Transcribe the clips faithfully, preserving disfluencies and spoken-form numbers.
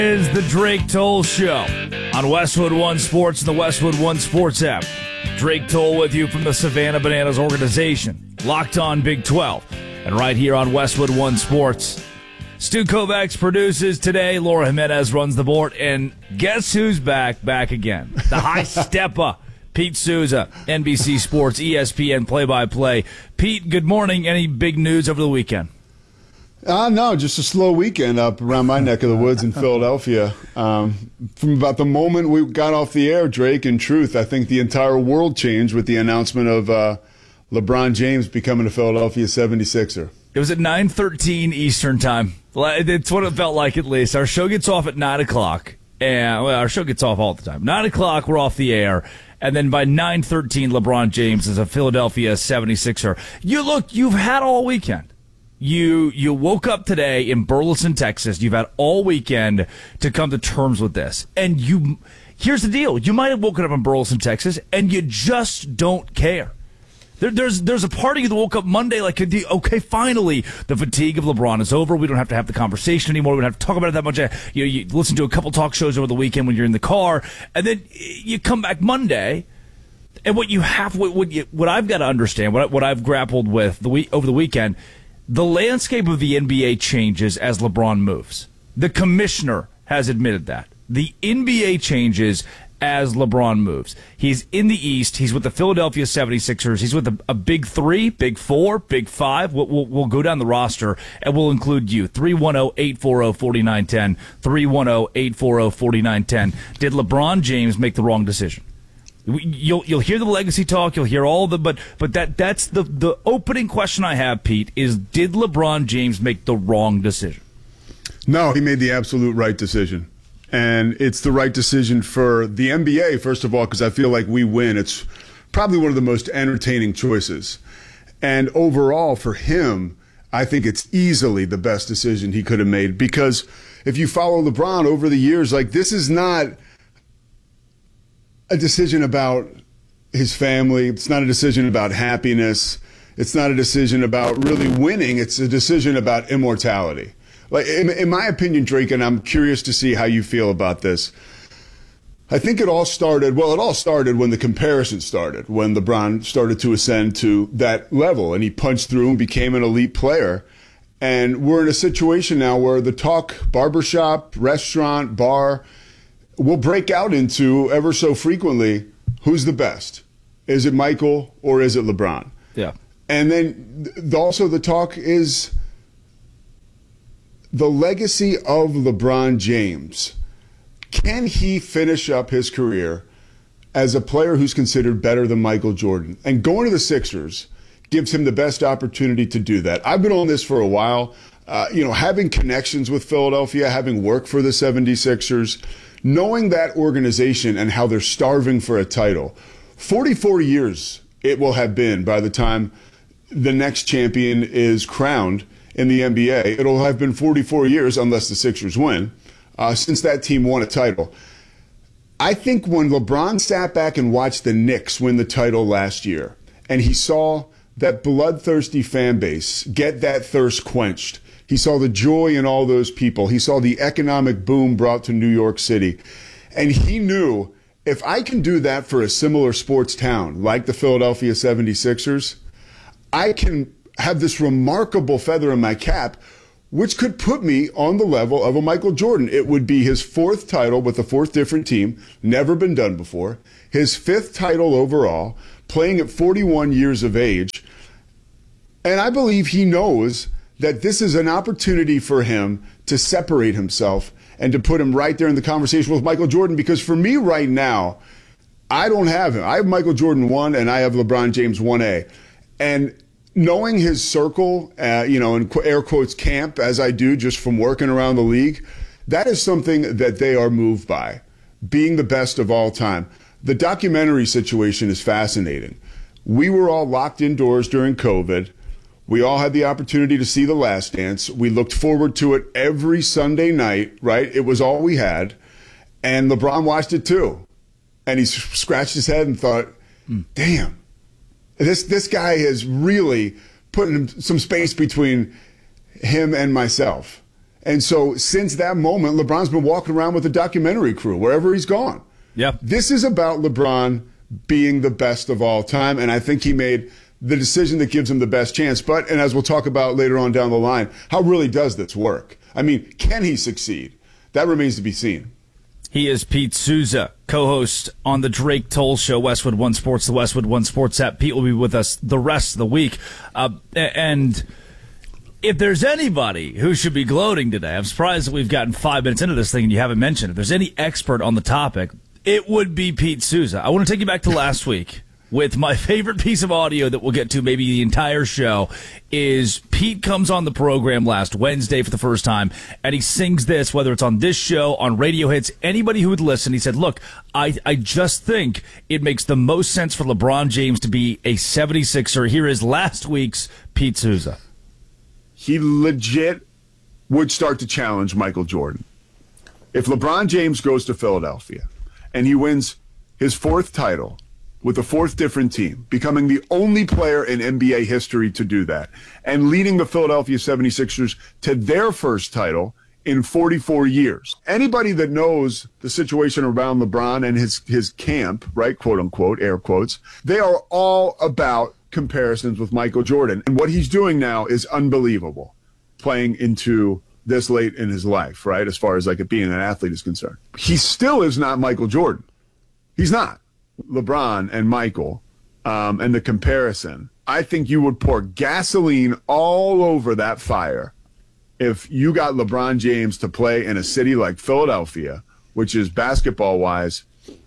Is the Drake Toll Show on Westwood One Sports and the Westwood One Sports app. Drake Toll with you from the Savannah Bananas organization, Locked On Big twelve, and right here on Westwood One Sports. Stu Kovacs produces today. Laura Jimenez runs the board, and guess who's back? Back again. The high stepper, Pete Souza, N B C Sports, E S P N play-by-play. Pete, good morning. Any big news over the weekend? Uh, no, just a slow weekend up around my neck of the woods in Philadelphia. Um, from about the moment we got off the air, Drake, in truth, I think the entire world changed with the announcement of uh, LeBron James becoming a Philadelphia seventy-sixer. It was at nine thirteen Eastern time. It's what it felt like, at least. Our show gets off at nine o'clock. And well, our show gets off all the time. nine o'clock, we're off the air. And then by nine thirteen, LeBron James is a Philadelphia seventy-sixer. You look, you've had all weekend. You you woke up today in Burleson, Texas. You've had all weekend to come to terms with this. And you, here's the deal. You might have woken up in Burleson, Texas, and you just don't care. There, there's there's a part of you that woke up Monday like, okay, finally, the fatigue of LeBron is over. We don't have to have the conversation anymore. We don't have to talk about it that much. You, you listen to a couple talk shows over the weekend when you're in the car, and then you come back Monday, and what you have, what, what, you, what I've got to understand, what, what I've grappled with the week, over the weekend, the landscape of the N B A changes as LeBron moves. The commissioner has admitted that. The N B A changes as LeBron moves. He's in the East. He's with the Philadelphia seventy-sixers. He's with a, a big three, big four, big five. We'll, we'll, we'll go down the roster, and we'll include you. three one zero, eight four zero, four nine one zero. three one zero, eight four zero, four nine one zero. Did LeBron James make the wrong decision? You'll you'll hear the legacy talk. You'll hear all the but but that that's the the opening question I have, Pete, is did LeBron James make the wrong decision? No, he made the absolute right decision, and it's the right decision for the N B A first of all because I feel like we win. It's probably one of the most entertaining choices, and overall for him, I think it's easily the best decision he could have made because if you follow LeBron over the years, like this is not a decision about his family. It's not a decision about happiness. It's not a decision about really winning. It's a decision about immortality. Like, in, in my opinion, Drake, and I'm curious to see how you feel about this, I think it all started, well, it all started when the comparison started, when LeBron started to ascend to that level, and he punched through and became an elite player. And we're in a situation now where the talk, barbershop, restaurant, bar, will break out into ever so frequently, who's the best? Is it Michael or is it LeBron? Yeah. And then th- also the talk is the legacy of LeBron James. Can he finish up his career as a player who's considered better than Michael Jordan? And going to the Sixers gives him the best opportunity to do that. I've been on this for a while. Uh, you know, having connections with Philadelphia, having worked for the seventy-sixers, knowing that organization and how they're starving for a title. forty-four years it will have been by the time the next champion is crowned in the N B A. It'll have been forty-four years, unless the Sixers win, uh, since that team won a title. I think when LeBron sat back and watched the Knicks win the title last year, and he saw that bloodthirsty fan base get that thirst quenched, he saw the joy in all those people. He saw the economic boom brought to New York City. And he knew, if I can do that for a similar sports town like the Philadelphia seventy-sixers, I can have this remarkable feather in my cap, which could put me on the level of a Michael Jordan. It would be his fourth title with a fourth different team, never been done before, his fifth title overall, playing at forty-one years of age. And I believe he knows that this is an opportunity for him to separate himself and to put him right there in the conversation with Michael Jordan. Because for me right now, I don't have him. I have Michael Jordan one and I have LeBron James one A. And knowing his circle, uh, you know, in air quotes camp, as I do just from working around the league, that is something that they are moved by, being the best of all time. The documentary situation is fascinating. We were all locked indoors during COVID. We all had the opportunity to see The Last Dance. We looked forward to it every Sunday night, right? It was all we had. And LeBron watched it too. And he scratched his head and thought, damn, this this guy has really put some space between him and myself. And so since that moment, LeBron's been walking around with a documentary crew wherever he's gone. Yep. This is about LeBron being the best of all time, and I think he made the decision that gives him the best chance. But, and as we'll talk about later on down the line, how really does this work? I mean, can he succeed? That remains to be seen. He is Pete Souza, co-host on the Drake Toll Show, Westwood One Sports, the Westwood One Sports app. Pete will be with us the rest of the week. Uh, and if there's anybody who should be gloating today, I'm surprised that we've gotten five minutes into this thing and you haven't mentioned it. If there's any expert on the topic, it would be Pete Souza. I want to take you back to last week with my favorite piece of audio that we'll get to maybe the entire show. Is Pete comes on the program last Wednesday for the first time, and he sings this, whether it's on this show, on Radio Hits, anybody who would listen. He said, look, I, I just think it makes the most sense for LeBron James to be a seventy-sixer. Here is last week's Pete Souza. He legit would start to challenge Michael Jordan. If LeBron James goes to Philadelphia and he wins his fourth title with a fourth different team, becoming the only player in N B A history to do that, and leading the Philadelphia seventy-sixers to their first title in forty-four years. Anybody that knows the situation around LeBron and his, his camp, right, quote unquote, air quotes, they are all about comparisons with Michael Jordan. And what he's doing now is unbelievable, playing into this late in his life, right, as far as like it being an athlete is concerned. He still is not Michael Jordan. He's not. LeBron and Michael, um, and the comparison, I think you would pour gasoline all over that fire if you got LeBron James to play in a city like Philadelphia, which is basketball-wise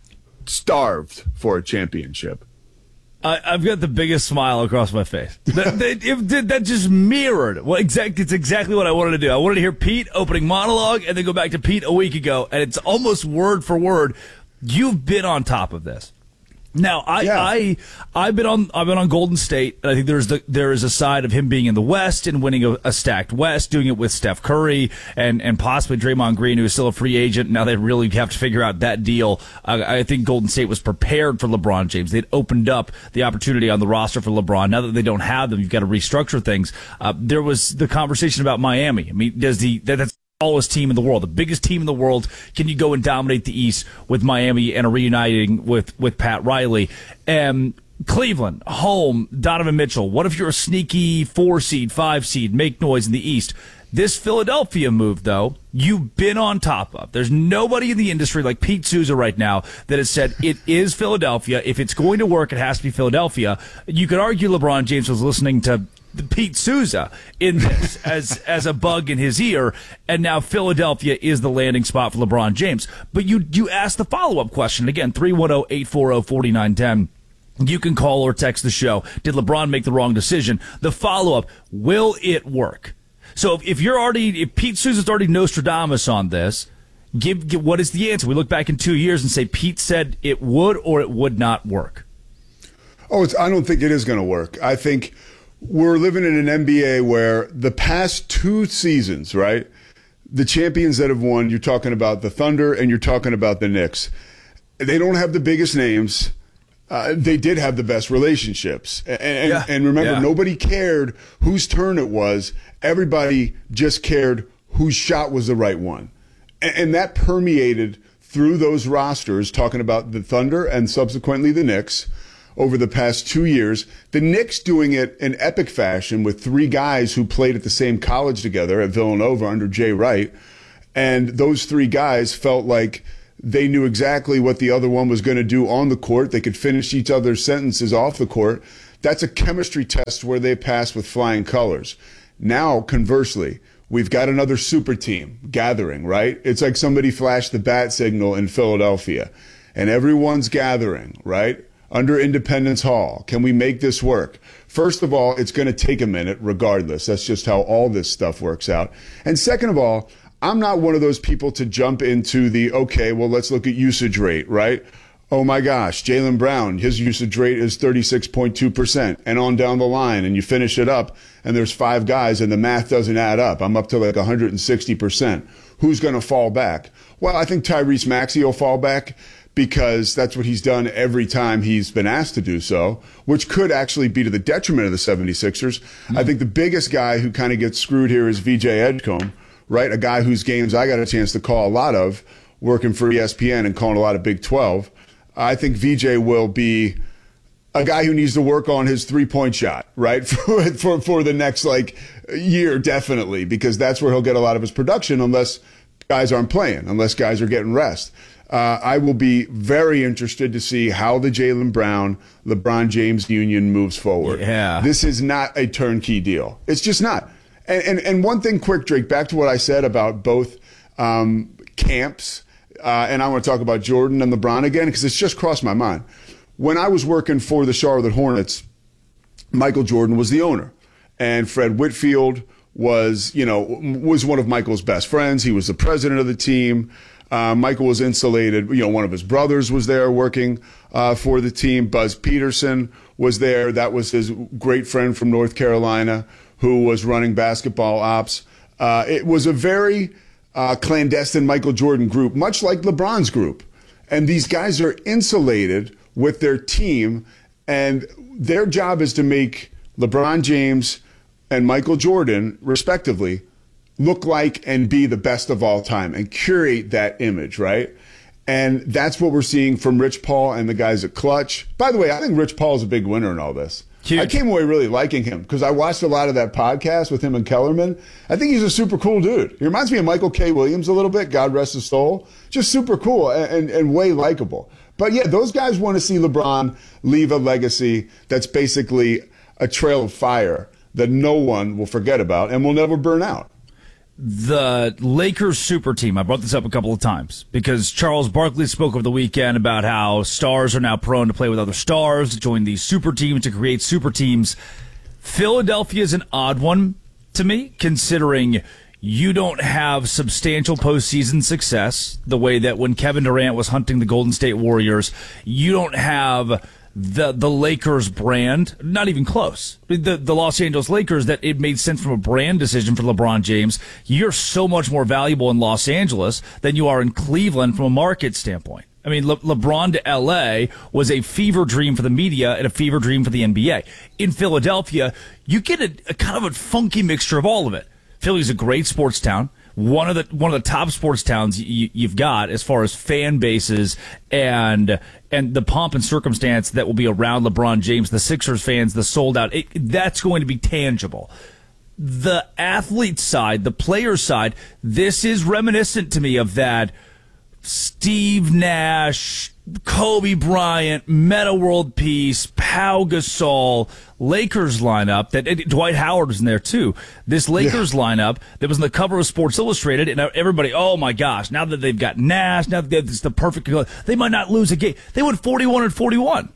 starved for a championship. I, I've got the biggest smile across my face. That, that, it, that just mirrored. Well, exact, it's exactly what I wanted to do. I wanted to hear Pete opening monologue and then go back to Pete a week ago, and it's almost word for word. You've been on top of this. Now, I, yeah. I, I've been on, I've been on Golden State, and I think there's the, there is a side of him being in the West and winning a, a stacked West, doing it with Steph Curry and, and possibly Draymond Green, who is still a free agent. Now they really have to figure out that deal. Uh, I think Golden State was prepared for LeBron James. They'd opened up the opportunity on the roster for LeBron. Now that they don't have them, you've got to restructure things. Uh, there was the conversation about Miami. I mean, does the, that, that's, tallest team in the world, the biggest team in the world. Can you go and dominate the East with Miami and a reuniting with, with Pat Riley? And Cleveland, home, Donovan Mitchell. What if you're a sneaky four seed, five seed, make noise in the East? This Philadelphia move, though, you've been on top of. There's nobody in the industry like Pete Souza right now that has said it is Philadelphia. If it's going to work, it has to be Philadelphia. You could argue LeBron James was listening to Pete Souza in this as as a bug in his ear, and now Philadelphia is the landing spot for LeBron James. But you you ask the follow-up question again, three one zero, eight four zero, four nine one zero. You can call or text the show. Did LeBron make the wrong decision? The follow-up, will it work? So if, if you're already, if Pete Souza's already Nostradamus on this, give, give what is the answer? We look back in two years and say Pete said it would or it would not work. Oh, it's, I don't think it is going to work. I think we're living in an N B A where the past two seasons, right, the champions that have won, you're talking about the Thunder and you're talking about the Knicks. They don't have the biggest names. Uh, they did have the best relationships. And, and, yeah. and remember, yeah. nobody cared whose turn it was. Everybody just cared whose shot was the right one. And, and that permeated through those rosters, talking about the Thunder and subsequently the Knicks. Over the past two years, the Knicks doing it in epic fashion with three guys who played at the same college together at Villanova under Jay Wright. And those three guys felt like they knew exactly what the other one was going to do on the court. They could finish each other's sentences off the court. That's a chemistry test where they pass with flying colors. Now, conversely, we've got another super team gathering, right? It's like somebody flashed the bat signal in Philadelphia, and everyone's gathering, right? Under Independence Hall. Can we make this work? First of all, it's going to take a minute regardless. That's just how all this stuff works out. And second of all, I'm not one of those people to jump into the, okay, well, let's look at usage rate, right? Oh my gosh, Jaylen Brown, his usage rate is thirty-six point two percent, and on down the line, and you finish it up, and there's five guys, and the math doesn't add up. I'm up to like one hundred sixty percent. Who's going to fall back? Well, I think Tyrese Maxey will fall back, because that's what he's done every time he's been asked to do so, which could actually be to the detriment of the seventy-sixers. Mm-hmm. I think the biggest guy who kind of gets screwed here is V J Edgecombe, right? A guy whose games I got a chance to call a lot of, working for E S P N and calling a lot of Big twelve. I think V J will be a guy who needs to work on his three-point shot, right, for, for for the next, like, year, definitely, because that's where he'll get a lot of his production unless guys aren't playing, unless guys are getting rest. Uh, I will be very interested to see how the Jaylen Brown, LeBron James union moves forward. Yeah. This is not a turnkey deal. It's just not. And, and, and one thing quick, Drake, back to what I said about both um, camps, uh, and I want to talk about Jordan and LeBron again, because it's just crossed my mind. When I was working for the Charlotte Hornets, Michael Jordan was the owner, and Fred Whitfield was, you know, was one of Michael's best friends. He was the president of the team. Uh, Michael was insulated. You know, one of his brothers was there working uh, for the team. Buzz Peterson was there. That was his great friend from North Carolina who was running basketball ops. Uh, it was a very uh, clandestine Michael Jordan group, much like LeBron's group. And these guys are insulated with their team, and their job is to make LeBron James and Michael Jordan, respectively, look like and be the best of all time and curate that image, right? And that's what we're seeing from Rich Paul and the guys at Clutch. By the way, I think Rich Paul is a big winner in all this. Huge. I came away really liking him because I watched a lot of that podcast with him and Kellerman. I think he's a super cool dude. He reminds me of Michael K. Williams a little bit, God rest his soul. Just super cool and, and, and way likable. But yeah, those guys want to see LeBron leave a legacy that's basically a trail of fire that no one will forget about and will never burn out. The Lakers super team, I brought this up a couple of times because Charles Barkley spoke over the weekend about how stars are now prone to play with other stars, to join these super teams, to create super teams. Philadelphia is an odd one to me, considering you don't have substantial postseason success the way that when Kevin Durant was hunting the Golden State Warriors. You don't have the the Lakers brand, not even close. The the Los Angeles Lakers, that it made sense from a brand decision for LeBron James. You're so much more valuable in Los Angeles than you are in Cleveland from a market standpoint. I mean, Le- LeBron to L A was a fever dream for the media and a fever dream for the N B A. In Philadelphia, you get a, a kind of a funky mixture of all of it. Philly's a great sports town. One of the one of the top sports towns you, you've got as far as fan bases and and the pomp and circumstance that will be around LeBron James, the Sixers fans, the sold out. It, that's going to be tangible. The athlete side, the player side, this is reminiscent to me of that Steve Nash, Kobe Bryant, Metta World Peace, Pau Gasol, Lakers lineup. That it, Dwight Howard was in there too. This Lakers yeah. lineup that was on the cover of Sports Illustrated, and everybody, oh my gosh! Now that they've got Nash, now that they have this, the perfect, they might not lose a game. They went forty-one and forty-one.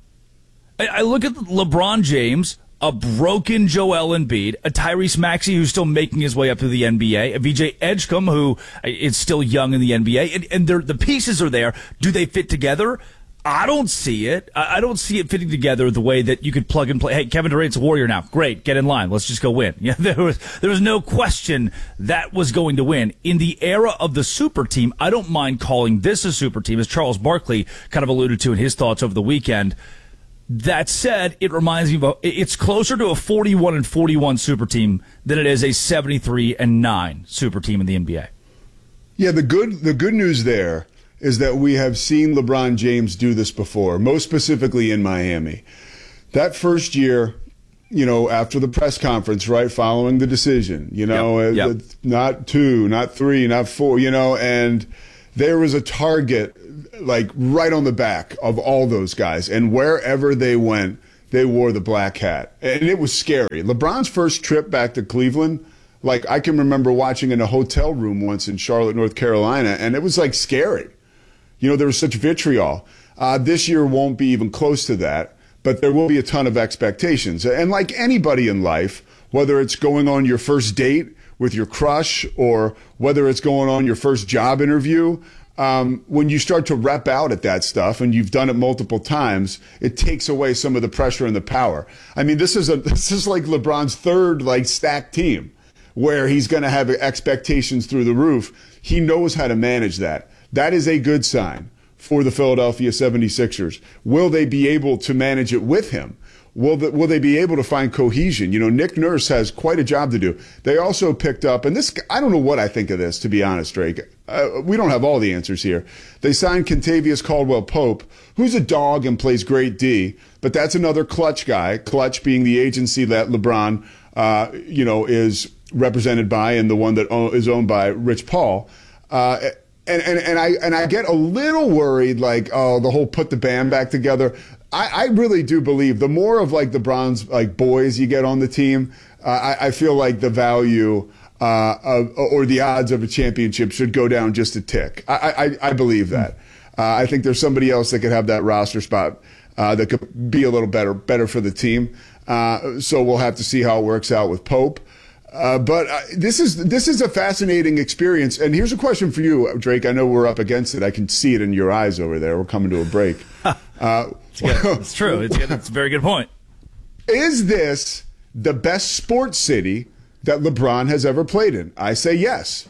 I, I look at LeBron James, a broken Joel Embiid, a Tyrese Maxey who's still making his way up to the N B A, a V J Edgecombe who is still young in the N B A, and, and the pieces are there. Do they fit together? I don't see it. I don't see it fitting together the way that you could plug and play. Hey, Kevin Durant's a Warrior now. Great, get in line. Let's just go win. Yeah, there was there was no question that was going to win. In the era of the super team, I don't mind calling this a super team, as Charles Barkley kind of alluded to in his thoughts over the weekend. That said, it reminds me of it's closer to a forty-one and forty-one super team than it is a seventy-three and nine super team in the N B A. Yeah, the good the good news there is that we have seen LeBron James do this before, most specifically in Miami. That first year, you know, after the press conference, right, following the decision, you know, yep, yep. not two, not three, not four, you know, and there was a target like right on the back of all those guys. And wherever they went, they wore the black hat. And it was scary. LeBron's first trip back to Cleveland, like I can remember watching in a hotel room once in Charlotte, North Carolina, and it was like scary. You know, there was such vitriol. Uh, this year won't be even close to that, but there will be a ton of expectations. And like anybody in life, whether it's going on your first date with your crush or whether it's going on your first job interview, Um, when you start to rep out at that stuff and you've done it multiple times, it takes away some of the pressure and the power. I mean, this is a this is like LeBron's third like stacked team where he's going to have expectations through the roof. He knows how to manage that. That is a good sign for the Philadelphia seventy-sixers. Will they be able to manage it with him? will the, will they be able to find cohesion? You know, Nick Nurse has quite a job to do. They also picked up, and this, I don't know what I think of this, to be honest, Drake. Uh, we don't have all the answers here. They signed Kentavious Caldwell-Pope, who's a dog and plays great D, but that's another Clutch guy, Clutch being the agency that LeBron, uh, you know, is represented by and the one that o- is owned by Rich Paul. Uh, and, and, and I and I get a little worried, like, oh, the whole put the band back together. I, I really do believe the more of like the Browns like boys you get on the team, uh, I, I feel like the value uh, of, or the odds of a championship should go down just a tick. I, I, I believe that. Uh, I think there's somebody else that could have that roster spot uh, that could be a little better better for the team. Uh, so we'll have to see how it works out with Pope. Uh, but uh, this is this is a fascinating experience. And here's a question for you, Drake. I know we're up against it. I can see it in your eyes over there. We're coming to a break. Uh, it's, it's true. It's, it's a very good point. Is this the best sports city that LeBron has ever played in? I say yes.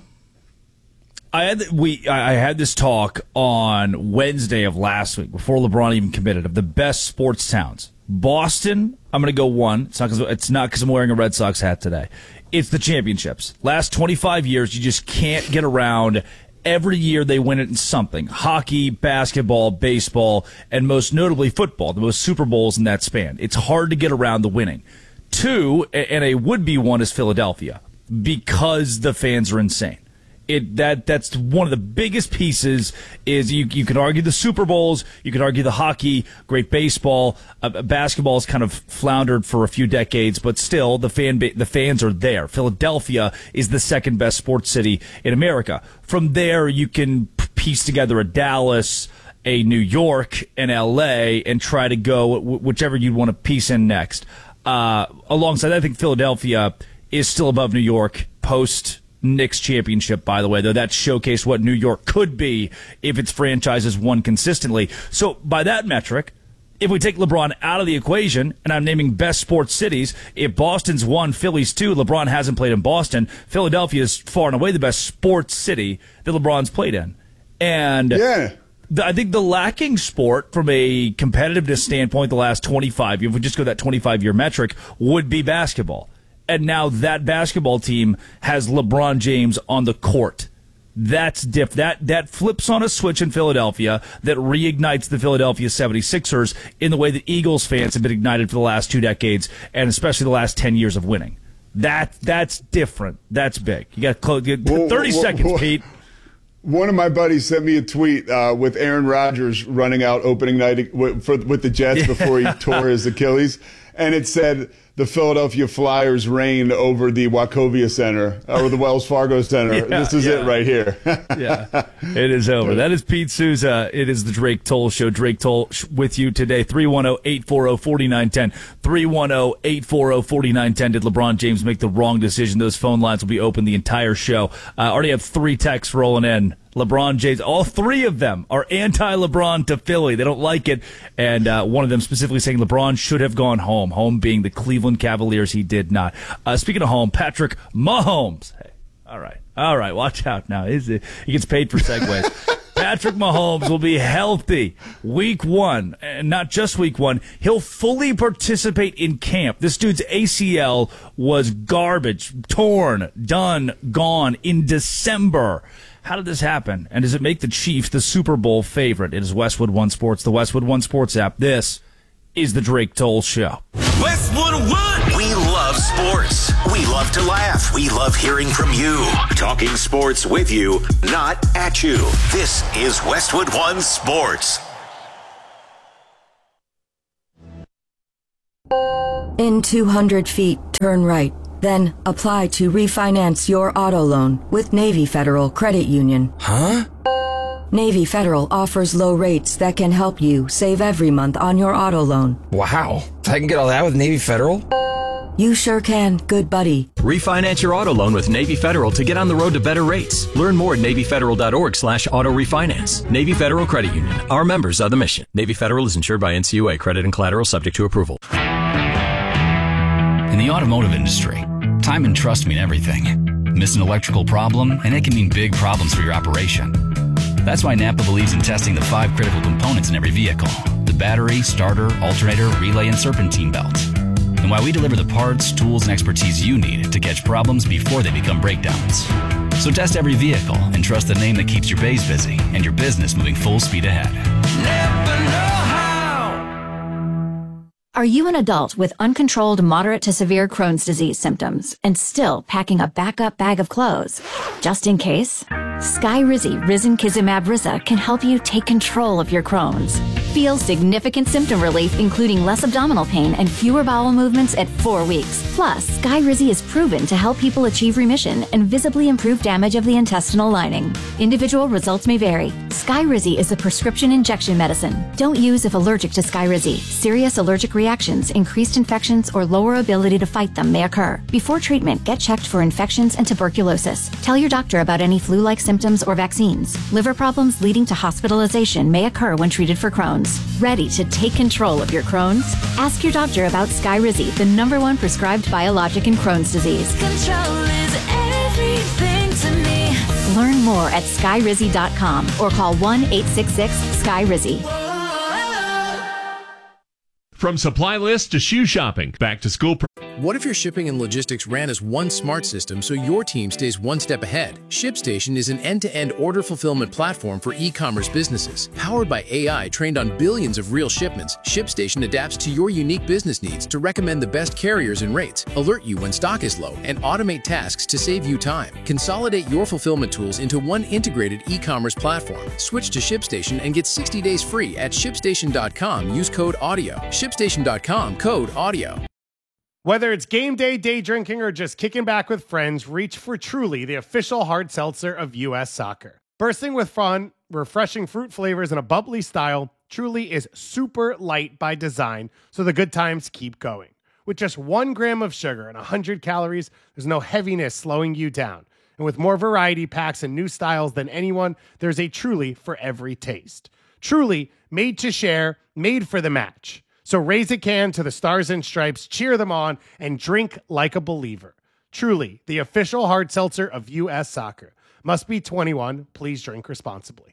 I had we I had this talk on Wednesday of last week before LeBron even committed of the best sports towns. Boston, I'm going to go one. It's not 'cause, it's not 'cause I'm wearing a Red Sox hat today. It's the championships. Last twenty-five years, you just can't get around. Every year they win it in something. Hockey, basketball, baseball, and most notably football. The most Super Bowls in that span. It's hard to get around the winning. Two, and a would-be one, is Philadelphia because the fans are insane. It that that's one of the biggest pieces. Is you you can argue the Super Bowls, you can argue the hockey, great baseball, uh, basketball has kind of floundered for a few decades, but still the fan ba- the fans are there. Philadelphia is the second best sports city in America. From there, you can piece together a Dallas, a New York, an L A, and try to go whichever you'd want to piece in next. Uh, alongside, I think Philadelphia is still above New York post Knicks championship, by the way, though that showcased what New York could be if its franchises won consistently. So by that metric, if we take LeBron out of the equation, and I'm naming best sports cities, if Boston's one, Philly's two, LeBron hasn't played in Boston, Philadelphia is far and away the best sports city that LeBron's played in. And yeah. the, I think the lacking sport from a competitiveness standpoint the last twenty-five, if we just go that twenty-five-year metric, would be basketball. And now that basketball team has LeBron James on the court. That's diff. That that flips on a switch in Philadelphia that reignites the Philadelphia seventy-sixers in the way that Eagles fans have been ignited for the last two decades, and especially the last ten years of winning. That that's different. That's big. You got close, thirty whoa, whoa, seconds, whoa. Pete. One of my buddies sent me a tweet uh, with Aaron Rodgers running out opening night with, for, with the Jets before he tore his Achilles, and it said the Philadelphia Flyers reign over the Wachovia Center or the Wells Fargo Center. Yeah, this is yeah. it right here. Yeah, it is over. That is Pete Souza. It is the Drake Toll Show. Drake Toll with you today. three one zero, eight four zero, four nine one zero. three one zero, eight four zero, four nine one zero. Did LeBron James make the wrong decision? Those phone lines will be open the entire show. I uh, already have three texts rolling in. LeBron James, all three of them are anti-LeBron to Philly. They don't like it. And uh, one of them specifically saying LeBron should have gone home. Home being the Cleveland Cavaliers. He did not. Uh, speaking of home, Patrick Mahomes. Hey, all right. All right. Watch out now. Is it, he gets paid for segues. Patrick Mahomes will be healthy week one, and not just week one. He'll fully participate in camp. This dude's A C L was garbage, torn, done, gone in December. How did this happen? And does it make the Chiefs the Super Bowl favorite? It is Westwood One Sports, the Westwood One Sports app. This is the Drake Toll Show. Westwood One! We love sports. We love to laugh. We love hearing from you. Talking sports with you, not at you. This is Westwood One Sports. In two hundred feet, turn right. Then, apply to refinance your auto loan with Navy Federal Credit Union. Huh? Navy Federal offers low rates that can help you save every month on your auto loan. Wow. I can get all that with Navy Federal? You sure can, good buddy. Refinance your auto loan with Navy Federal to get on the road to better rates. Learn more at NavyFederal.org slash auto refinance. Navy Federal Credit Union. Our members are the mission. Navy Federal is insured by N C U A. Credit and collateral subject to approval. In the automotive industry, time and trust mean everything. Miss an electrical problem, and it can mean big problems for your operation. That's why Napa believes in testing the five critical components in every vehicle: the battery, starter, alternator, relay, and serpentine belt. And why we deliver the parts, tools, and expertise you need to catch problems before they become breakdowns. So test every vehicle and trust the name that keeps your bays busy and your business moving full speed ahead. Napa know-how. Are you an adult with uncontrolled moderate to severe Crohn's disease symptoms and still packing a backup bag of clothes just in case? Skyrizi Risankizumab Riza can help you take control of your Crohn's. Feel significant symptom relief, including less abdominal pain and fewer bowel movements at four weeks. Plus, Skyrizi is proven to help people achieve remission and visibly improve damage of the intestinal lining. Individual results may vary. Skyrizi is a prescription injection medicine. Don't use if allergic to Skyrizi. Serious allergic reactions, increased infections, or lower ability to fight them may occur. Before treatment, get checked for infections and tuberculosis. Tell your doctor about any flu-like symptoms or vaccines. Liver problems leading to hospitalization may occur when treated for Crohn's. Ready to take control of your Crohn's? Ask your doctor about Skyrizi, the number one prescribed biologic in Crohn's disease. Control is everything to me. Learn more at skyrizi dot com or call one eight six six Skyrizi. From supply list to shoe shopping, back to school. What if your shipping and logistics ran as one smart system so your team stays one step ahead? ShipStation is an end-to-end order fulfillment platform for e-commerce businesses. Powered by A I trained on billions of real shipments, ShipStation adapts to your unique business needs to recommend the best carriers and rates, alert you when stock is low, and automate tasks to save you time. Consolidate your fulfillment tools into one integrated e-commerce platform. Switch to ShipStation and get sixty days free at shipstation dot com. Use code AUDIO. shipstation dot com, code AUDIO. Whether it's game day, day drinking, or just kicking back with friends, reach for Truly, the official hard seltzer of U S Soccer. Bursting with fun, refreshing fruit flavors, and a bubbly style, Truly is super light by design, so the good times keep going. With just one gram of sugar and one hundred calories, there's no heaviness slowing you down. And with more variety packs and new styles than anyone, there's a Truly for every taste. Truly, made to share, made for the match. So raise a can to the Stars and Stripes, cheer them on, and drink like a believer. Truly, the official hard seltzer of U S Soccer. Must be twenty-one. Please drink responsibly.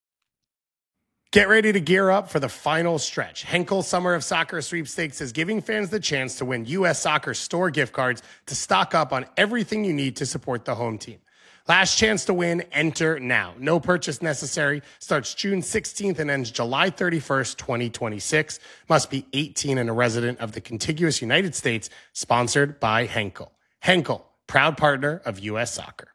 Get ready to gear up for the final stretch. Henkel Summer of Soccer Sweepstakes is giving fans the chance to win U S Soccer store gift cards to stock up on everything you need to support the home team. Last chance to win, enter now. No purchase necessary. Starts June sixteenth and ends July thirty-first, twenty twenty-six. Must be eighteen and a resident of the contiguous United States. Sponsored by Henkel. Henkel, proud partner of U S Soccer.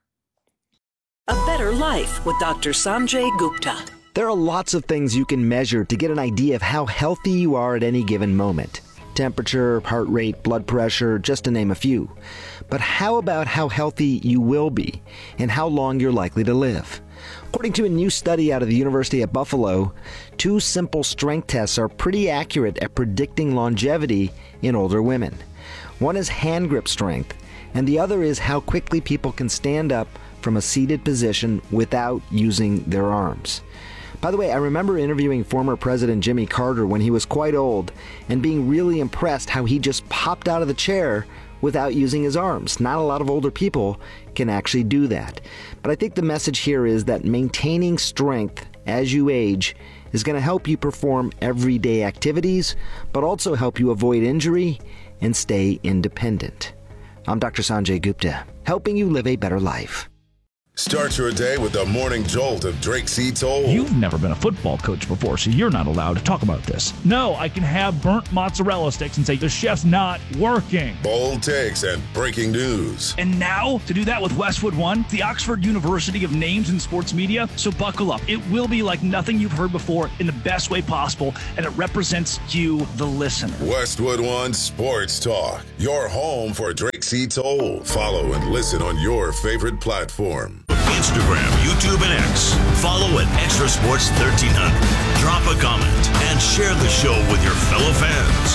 A better life with Doctor Sanjay Gupta. There are lots of things you can measure to get an idea of how healthy you are at any given moment. Temperature, heart rate, blood pressure, just to name a few. But how about how healthy you will be and how long you're likely to live? According to a new study out of the University of Buffalo, two simple strength tests are pretty accurate at predicting longevity in older women. One is hand grip strength, and the other is how quickly people can stand up from a seated position without using their arms. By the way, I remember interviewing former President Jimmy Carter when he was quite old and being really impressed how he just popped out of the chair without using his arms. Not a lot of older people can actually do that. But I think the message here is that maintaining strength as you age is going to help you perform everyday activities, but also help you avoid injury and stay independent. I'm Doctor Sanjay Gupta, helping you live a better life. Start your day with the morning jolt of Drake C. Toll. You've never been a football coach before, so you're not allowed to talk about this. No, I can have burnt mozzarella sticks and say, the chef's not working. Bold takes and breaking news. And now, to do that with Westwood One, the Oxford University of Names in Sports Media, so buckle up. It will be like nothing you've heard before in the best way possible, and it represents you, the listener. Westwood One Sports Talk, your home for Drake C. Toll. Follow and listen on your favorite platform. Instagram, YouTube, and X. Follow at Extra Sports thirteen hundred. Drop a comment and share the show with your fellow fans.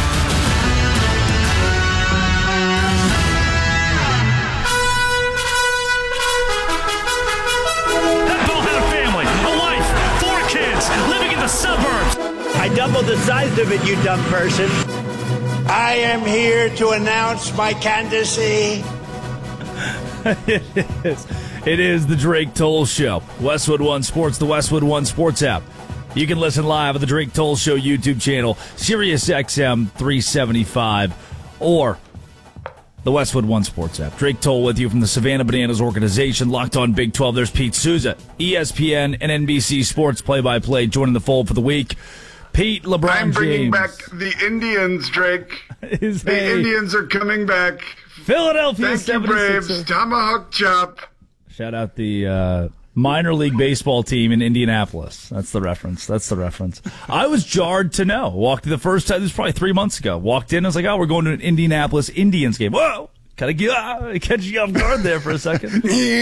That Bill had a family, a wife, four kids, living in the suburbs. I doubled the size of it, you dumb person. I am here to announce my candidacy. It is. It is the Drake Toll Show. Westwood One Sports, the Westwood One Sports app. You can listen live at the Drake Toll Show YouTube channel, Sirius X M three seventy-five, or the Westwood One Sports app. Drake Toll with you from the Savannah Bananas organization, Locked On Big twelve. There's Pete Souza, E S P N and N B C Sports play-by-play, joining the fold for the week. Pete, LeBron James. I'm bringing back the Indians, Drake. Is the a... Indians are coming back. Philadelphia Thank you, Braves. Tomahawk chop. Shout out the uh, minor league baseball team in Indianapolis. That's the reference. That's the reference. I was jarred to know. Walked the first time, this was probably three months ago. Walked in, I was like, oh, we're going to an Indianapolis Indians game. Whoa! Kind of uh, catch you off guard there for a second.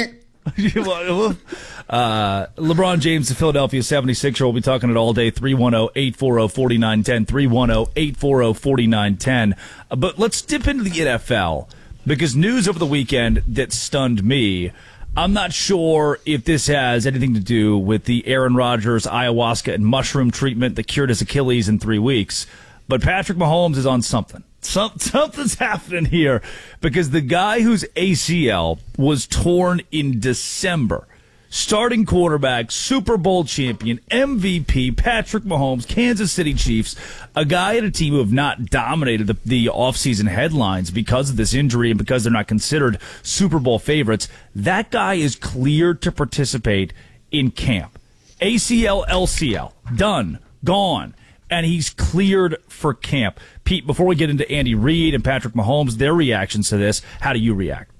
uh, LeBron James, the Philadelphia seventy-sixer, will be talking it all day. three one zero, eight four zero, four nine one zero. three one zero, eight four zero, four nine one zero. Uh, but let's dip into the N F L, because news over the weekend that stunned me. I'm not sure if this has anything to do with the Aaron Rodgers ayahuasca and mushroom treatment that cured his Achilles in three weeks, but Patrick Mahomes is on something. Some, something's happening here, because the guy whose A C L was torn in December, starting quarterback, Super Bowl champion, M V P, Patrick Mahomes, Kansas City Chiefs, a guy at a team who have not dominated the, the offseason headlines because of this injury and because they're not considered Super Bowl favorites. That guy is cleared to participate in camp. A C L, L C L, done, gone. And he's cleared for camp. Pete, before we get into Andy Reid and Patrick Mahomes, their reactions to this, how do you react?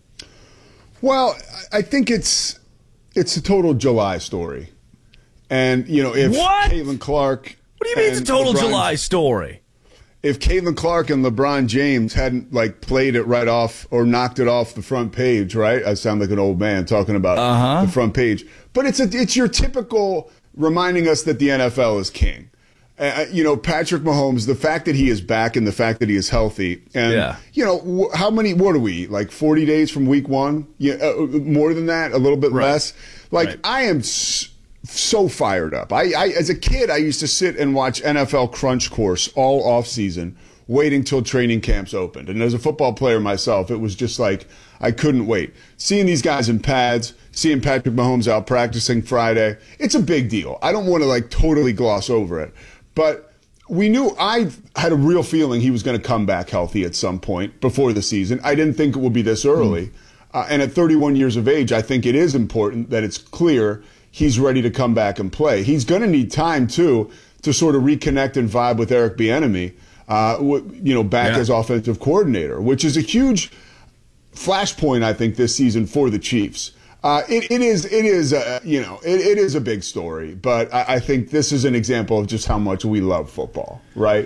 Well, I think it's it's a total July story. And, you know, if what? Caitlin Clark... What do you mean it's a total LeBron, July story? If Caitlin Clark and LeBron James hadn't, like, played it right off or knocked it off the front page, right? I sound like an old man talking about uh-huh. the front page. But it's a, it's your typical reminding us that the N F L is king. Uh, you know, Patrick Mahomes, the fact that he is back and the fact that he is healthy. And, yeah. you know, wh- how many, what are we, like forty days from week one? Yeah, uh, more than that, a little bit right. less. Like, right. I am s- so fired up. I, I, as a kid, I used to sit and watch N F L Crunch Course all off season, waiting till training camps opened. And as a football player myself, it was just like, I couldn't wait. Seeing these guys in pads, seeing Patrick Mahomes out practicing Friday, it's a big deal. I don't want to, like, totally gloss over it. But we knew, I had a real feeling he was going to come back healthy at some point before the season. I didn't think it would be this early. Mm. Uh, and at thirty-one years of age, I think it is important that it's clear he's ready to come back and play. He's going to need time, too, to sort of reconnect and vibe with Eric Bieniemy, uh, you know, back yeah. as offensive coordinator, which is a huge flashpoint, I think, this season for the Chiefs. Uh, it, it is, it is, uh, you know, it, it is a big story, but I, I think this is an example of just how much we love football, right?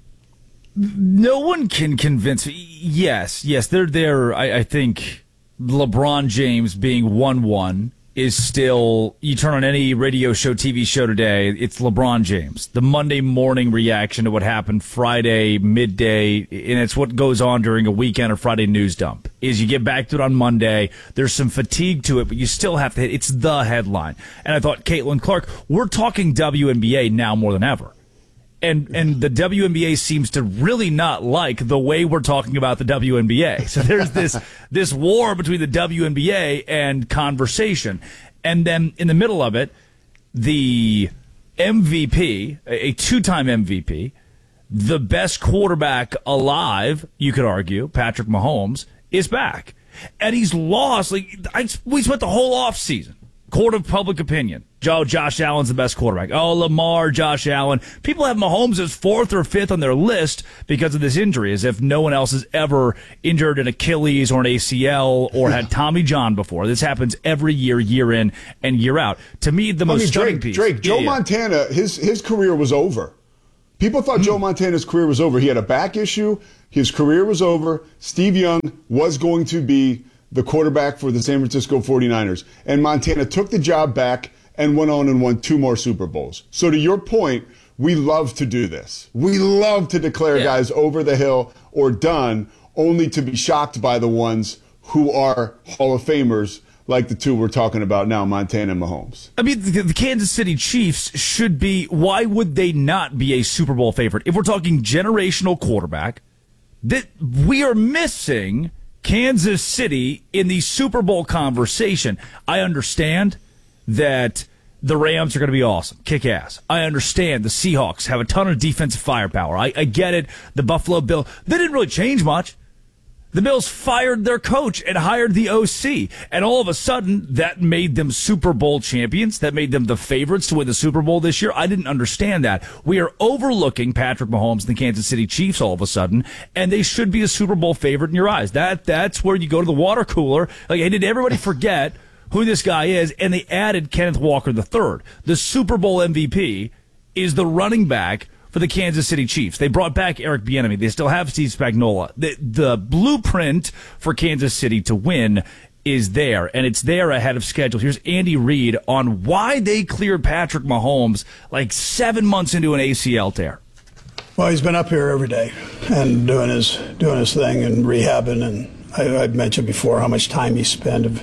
No one can convince me. Yes, yes, they're there. I, I think LeBron James being one one is still, you turn on any radio show, T V show today, it's LeBron James. The Monday morning reaction to what happened Friday, midday, and it's what goes on during a weekend or Friday news dump, is you get back to it on Monday, there's some fatigue to it, but you still have to hit, it's the headline. And I thought, Caitlin Clark, we're talking W N B A now more than ever. And and the W N B A seems to really not like the way we're talking about the W N B A. So there's this this war between the W N B A and conversation. And then in the middle of it, the M V P, a two-time M V P, the best quarterback alive, you could argue, Patrick Mahomes, is back. And he's lost. Like I, we spent the whole offseason. Court of public opinion. Joe, Josh Allen's the best quarterback. Oh, Lamar, Josh Allen. People have Mahomes as fourth or fifth on their list because of this injury, as if no one else has ever injured an Achilles or an A C L or had Tommy John before. This happens every year, year in and year out. To me, the most I mean, stunning Drake, piece. Drake, Joe yeah, yeah. Montana, his his career was over. People thought mm. Joe Montana's career was over. He had a back issue. His career was over. Steve Young was going to be the quarterback for the San Francisco forty-niners. And Montana took the job back and went on and won two more Super Bowls. So to your point, we love to do this. We love to declare yeah. guys over the hill or done, only to be shocked by the ones who are Hall of Famers like the two we're talking about now, Montana and Mahomes. I mean, the, the Kansas City Chiefs should be, why would they not be a Super Bowl favorite? If we're talking generational quarterback, that we are missing Kansas City in the Super Bowl conversation. I understand that the Rams are going to be awesome, kick ass. I understand the Seahawks have a ton of defensive firepower. I, I get it. The Buffalo Bills, they didn't really change much. The Bills fired their coach and hired the O C. And all of a sudden, that made them Super Bowl champions. That made them the favorites to win the Super Bowl this year. I didn't understand that. We are overlooking Patrick Mahomes and the Kansas City Chiefs all of a sudden, and they should be a Super Bowl favorite in your eyes. That That's where you go to the water cooler. Like, hey, did everybody forget who this guy is? And they added Kenneth Walker the third. The Super Bowl M V P is the running back for the Kansas City Chiefs. They brought back Eric Bieniemy. They still have Steve Spagnuolo. The, the blueprint for Kansas City to win is there, and it's there ahead of schedule. Here's Andy Reid on why they cleared Patrick Mahomes like seven months into an A C L tear. Well, he's been up here every day and doing his doing his thing and rehabbing. And I, I've mentioned before how much time he spent. If,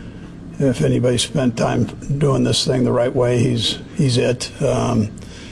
if anybody spent time doing this thing the right way, he's he's it. Um,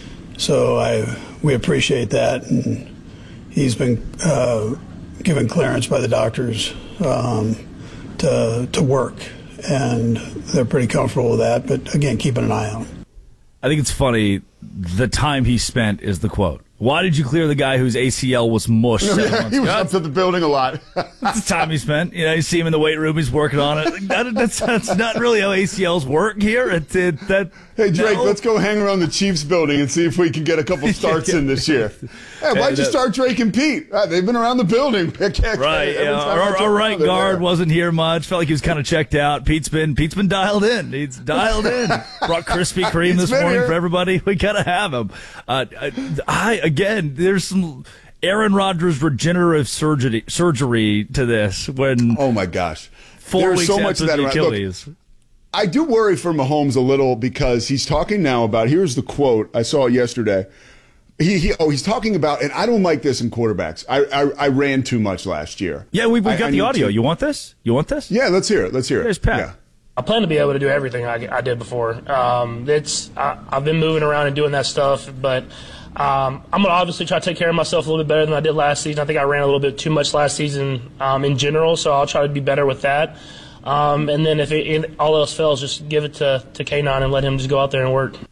So I we appreciate that, and he's been uh, given clearance by the doctors um, to to work, and they're pretty comfortable with that. But again, keeping an eye on him. I think it's funny. The time he spent is the quote. Why did you clear the guy whose A C L was mush? Yeah, he was up to the building a lot. That's the time he spent. You know, you see him in the weight room. He's working on it. Like, that, that's, that's not really how A C Ls work here. It, it, that, hey, Drake, no. let's go hang around the Chiefs building and see if we can get a couple starts in this year. Hey, why'd you start Drake and Pete? Ah, they've been around the building. Right. Yeah. Our, our right guard wasn't here much. Felt like he was kind of checked out. Pete's been Pete's been dialed in. He's dialed in. Brought Krispy Kreme this morning here for everybody. We gotta have him. Uh, I again, there's some Aaron Rodgers regenerative surgery surgery to this. When oh my gosh, four there's weeks so much after of that the around. Achilles. Look, I do worry for Mahomes a little because he's talking now about. Here's the quote I saw it yesterday. He, he oh he's talking about, and I don't like this in quarterbacks. I I, I ran too much last year. Yeah, we've, we've I, got I the audio. To, you want this? You want this? Yeah, let's hear it. Let's hear it. Here's Pat. Yeah. I plan to be able to do everything I, I did before. Um, it's I, I've been moving around and doing that stuff, but um, I'm gonna obviously try to take care of myself a little bit better than I did last season. I think I ran a little bit too much last season um, in general, so I'll try to be better with that. Um, and then if it, it, all else fails, just give it to to K nine and let him just go out there and work.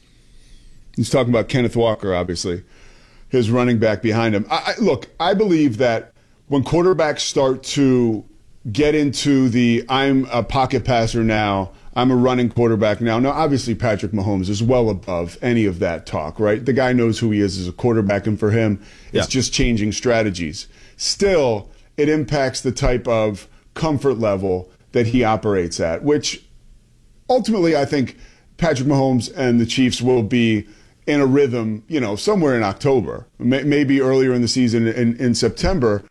He's talking about Kenneth Walker, obviously, his running back behind him. I, I, look, I believe that when quarterbacks start to get into the I'm a pocket passer now, I'm a running quarterback now. Now, obviously, Patrick Mahomes is well above any of that talk, right? The guy knows who he is as a quarterback, and for him, it's yeah. just changing strategies. Still, it impacts the type of comfort level that he operates at, which ultimately I think Patrick Mahomes and the Chiefs will be in a rhythm, you know, somewhere in October, maybe earlier in the season in, in September.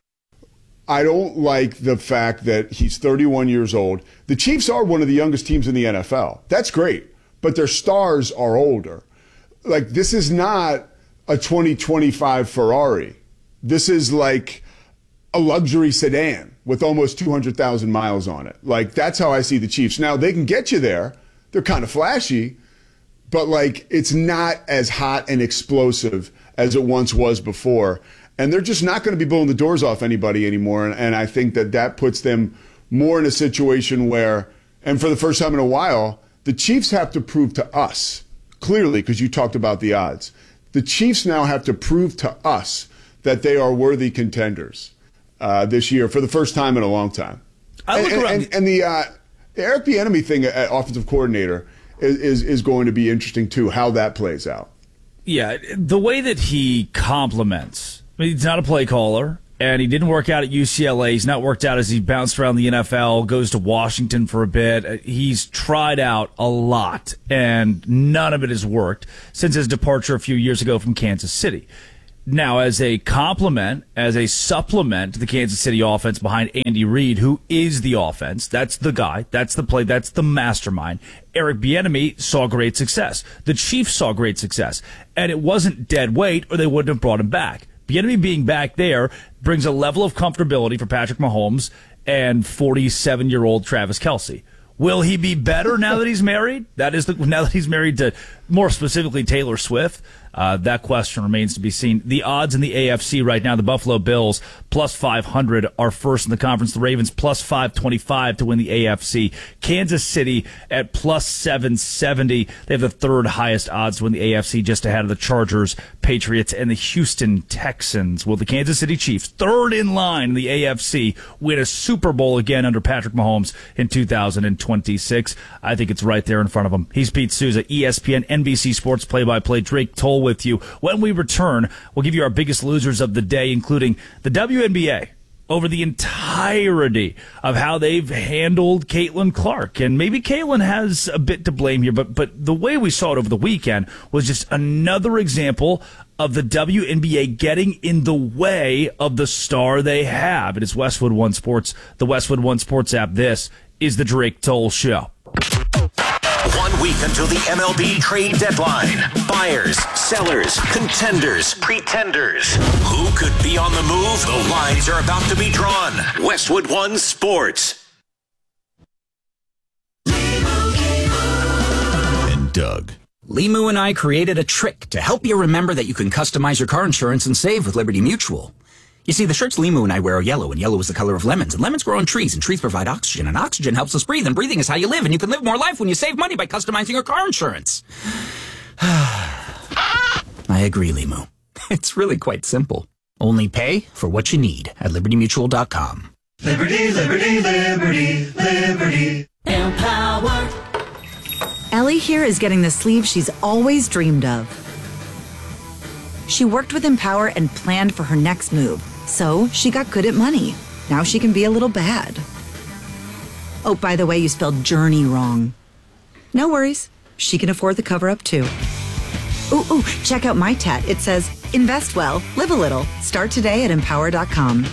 I don't like the fact that he's thirty-one years old. The Chiefs are one of the youngest teams in the N F L. That's great, but their stars are older. Like, this is not a twenty twenty-five Ferrari. This is like a luxury sedan with almost two hundred thousand miles on it. Like, that's how I see the Chiefs. Now, they can get you there. They're kind of flashy, but, like, it's not as hot and explosive as it once was before. And they're just not going to be blowing the doors off anybody anymore. And, and I think that that puts them more in a situation where, and for the first time in a while, the Chiefs have to prove to us, clearly, because you talked about the odds, the Chiefs now have to prove to us that they are worthy contenders uh, this year for the first time in a long time. I look and, around. and, and the uh, Eric Bieniemy thing at offensive coordinator is, is, is going to be interesting, too, how that plays out. Yeah, the way that he compliments. I mean, he's not a play caller, and he didn't work out at U C L A. He's not worked out as he bounced around the N F L, goes to Washington for a bit. He's tried out a lot, and none of it has worked since his departure a few years ago from Kansas City. Now, as a complement, as a supplement to the Kansas City offense behind Andy Reid, who is the offense, that's the guy, that's the play, that's the mastermind. Eric Bieniemy saw great success. The Chiefs saw great success. And it wasn't dead weight, or they wouldn't have brought him back. Bieniemy being back there brings a level of comfortability for Patrick Mahomes and forty-seven-year-old Travis Kelce. Will he be better now that he's married? That is the, now that he's married to, more specifically, Taylor Swift. Uh, that question remains to be seen. The odds in the A F C right now, the Buffalo Bills plus five hundred are first in the conference. The Ravens plus five twenty-five to win the A F C. Kansas City at plus seven seventy. They have the third highest odds to win the A F C, just ahead of the Chargers, Patriots, and the Houston Texans. Will the Kansas City Chiefs, third in line in the A F C, win a Super Bowl again under Patrick Mahomes in two thousand twenty-six? I think it's right there in front of them. He's Pete Souza, E S P N, N B C Sports play-by-play. Drake Toll with you. When we return, we'll give you our biggest losers of the day, including the W N B A over the entirety of how they've handled Caitlin Clark. And maybe Caitlin has a bit to blame here, but but the way we saw it over the weekend was just another example of the W N B A getting in the way of the star they have. It is Westwood One Sports, the Westwood One Sports app. This is the Drake Toll Show. One week until the M L B trade deadline. Buyers, sellers, contenders, pretenders. Who could be on the move? The lines are about to be drawn. Westwood One Sports. And Doug. Limu and I created a trick to help you remember that you can customize your car insurance and save with Liberty Mutual. You see, the shirts Limu and I wear are yellow, and yellow is the color of lemons, and lemons grow on trees, and trees provide oxygen, and oxygen helps us breathe, and breathing is how you live, and you can live more life when you save money by customizing your car insurance. I agree, Limu. It's really quite simple. Only pay for what you need at liberty mutual dot com. Liberty, liberty, liberty, liberty. Empower. Ellie here is getting the sleeve she's always dreamed of. She worked with Empower and planned for her next move, so she got good at money. Now she can be a little bad. Oh, by the way, you spelled journey wrong. No worries. She can afford the cover-up, too. Ooh, ooh, check out my tat. It says, invest well, live a little. Start today at empower dot com.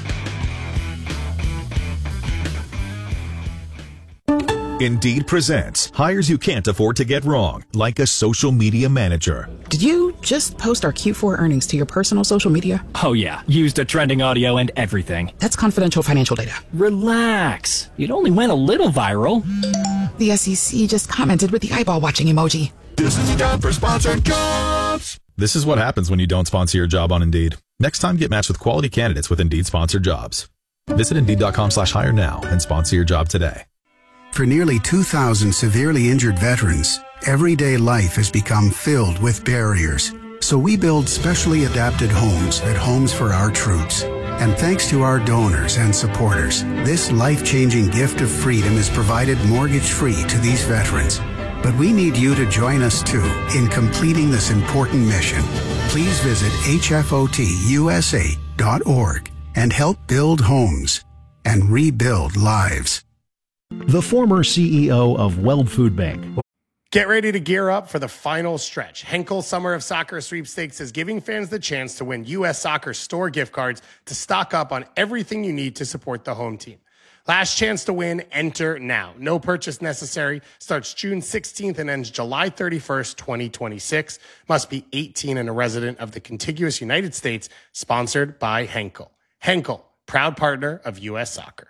Indeed presents hires you can't afford to get wrong, like a social media manager. Did you just post our Q four earnings to your personal social media? Oh yeah, used a trending audio and everything. That's confidential financial data. Relax. It only went a little viral. The S E C just commented with the eyeball watching emoji. This is a job for sponsored jobs. This is what happens when you don't sponsor your job on Indeed. Next time, get matched with quality candidates with Indeed sponsored jobs. Visit Indeed dot com slash hire now and sponsor your job today. For nearly two thousand severely injured veterans, everyday life has become filled with barriers. So we build specially adapted homes at Homes for Our Troops. And thanks to our donors and supporters, this life-changing gift of freedom is provided mortgage-free to these veterans. But we need you to join us, too, in completing this important mission. Please visit H F O T U S A dot org and help build homes and rebuild lives. The former C E O of Weld Food Bank. Get ready to gear up for the final stretch. Henkel Summer of Soccer Sweepstakes is giving fans the chance to win U S Soccer store gift cards to stock up on everything you need to support the home team. Last chance to win, enter now. No purchase necessary. Starts June sixteenth and ends July thirty-first, twenty twenty-six. Must be eighteen and a resident of the contiguous United States. Sponsored by Henkel. Henkel, proud partner of U S Soccer.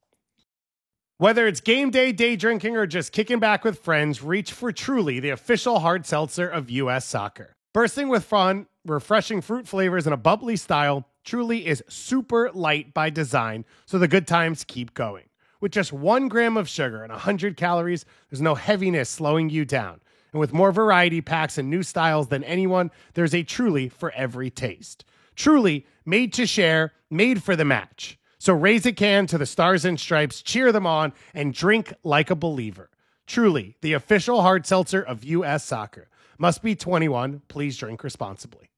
Whether it's game day, day drinking, or just kicking back with friends, reach for Truly, the official hard seltzer of U S Soccer. Bursting with fun, refreshing fruit flavors, and a bubbly style, Truly is super light by design, so the good times keep going. With just one gram of sugar and one hundred calories, there's no heaviness slowing you down. And with more variety packs and new styles than anyone, there's a Truly for every taste. Truly, made to share, made for the match. So raise a can to the Stars and Stripes, cheer them on, and drink like a believer. Truly, the official hard seltzer of U S Soccer. Must be twenty-one. Please drink responsibly.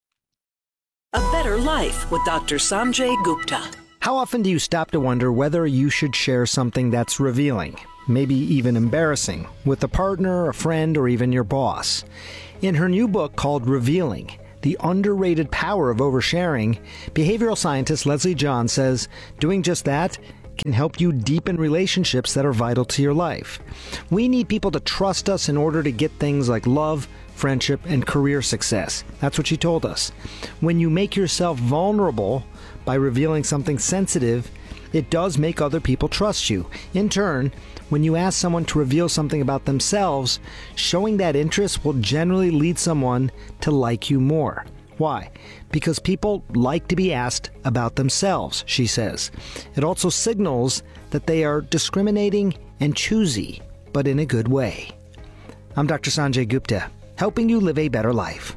A better life with Doctor Sanjay Gupta. How often do you stop to wonder whether you should share something that's revealing, maybe even embarrassing, with a partner, a friend, or even your boss? In her new book called Revealing, The Underrated Power of Oversharing, behavioral scientist Leslie John says doing just that can help you deepen relationships that are vital to your life. We need people to trust us in order to get things like love, friendship, and career success. That's what she told us. When you make yourself vulnerable by revealing something sensitive, It does make other people trust you. In turn, when you ask someone to reveal something about themselves, showing that interest will generally lead someone to like you more. Why? Because people like to be asked about themselves, she says. It also signals that they are discriminating and choosy, but in a good way. I'm Doctor Sanjay Gupta, helping you live a better life.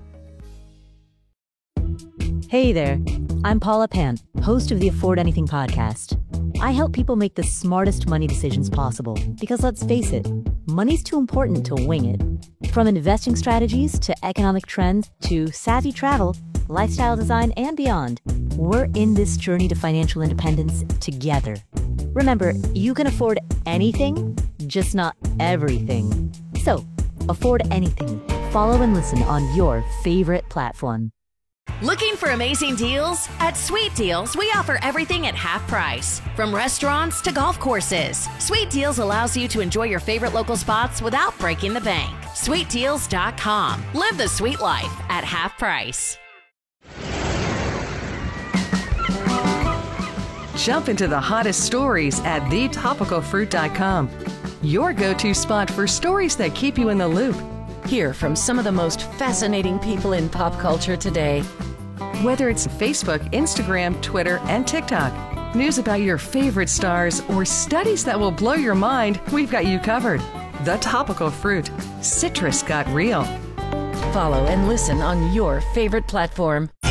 Hey there, I'm Paula Pant, host of the Afford Anything podcast. I help people make the smartest money decisions possible because, let's face it, money's too important to wing it. From investing strategies to economic trends to savvy travel, lifestyle design, and beyond, we're in this journey to financial independence together. Remember, you can afford anything, just not everything. So, afford anything. Follow and listen on your favorite platform. Looking for amazing deals? At Sweet Deals, we offer everything at half price. From restaurants to golf courses, Sweet Deals allows you to enjoy your favorite local spots without breaking the bank. sweet deals dot com. Live the sweet life at half price. Jump into the hottest stories at the topical fruit dot com. Your go-to spot for stories that keep you in the loop. Hear from some of the most fascinating people in pop culture today. Whether it's Facebook, Instagram, Twitter, and TikTok, news about your favorite stars, or studies that will blow your mind, we've got you covered. The Topical Fruit. Citrus got real. Follow and listen on your favorite platform.